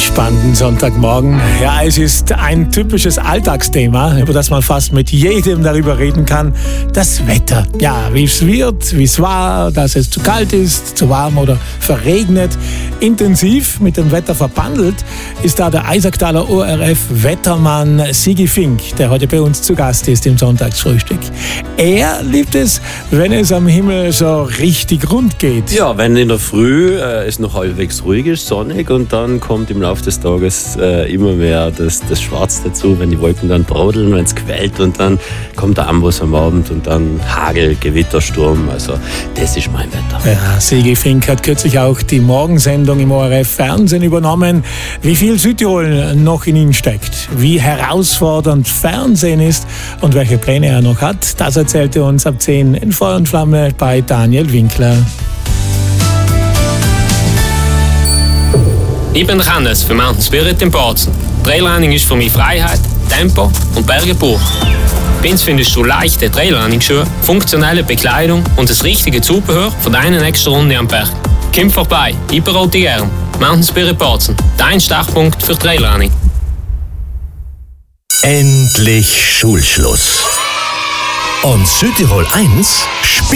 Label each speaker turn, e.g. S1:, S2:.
S1: spannenden Sonntagmorgen. Ja, es ist ein typisches Alltagsthema, über das man fast mit jedem darüber reden kann. Das Wetter. Ja, wie es wird, wie es war, dass es zu kalt ist, zu warm oder verregnet. Intensiv mit dem Wetter verbandelt ist da der Eisacktaler ORF-Wettermann Sigi Fink, der heute bei uns zu Gast ist im Sonntagsfrühstück. Er liebt es, wenn es am Himmel so richtig rund geht.
S2: Ja, wenn in der Früh es noch halbwegs ruhig ist, sonnig, und dann kommt im Laufe des Tages immer mehr das Schwarz dazu, wenn die Wolken dann brodeln, wenn es quält, und dann kommt der Amboss am Abend und dann Hagel, Gewitter, Sturm. Also das ist mein Wetter.
S1: Ja, Sigi Fink hat kürzlich auch die Morgensendung im ORF-Fernsehen übernommen. Wie viel Südtirol noch in ihm steckt, wie herausfordernd Fernsehen ist und welche Pläne er noch hat, das erzählt er uns ab 10 in Feuer und Flamme bei Daniel Winkler.
S3: Ich bin Hannes für Mountain Spirit in Bozen. Trailrunning ist für mich Freiheit, Tempo und Berge pur. Bei uns findest du leichte Trailrunning-Schuhe, funktionelle Bekleidung und das richtige Zubehör für deine nächste Runde am Berg. Komm vorbei, ich berate dich gern. Mountain Spirit Bozen, dein Startpunkt für Trailrunning.
S4: Endlich Schulschluss. Und Südtirol 1 spielt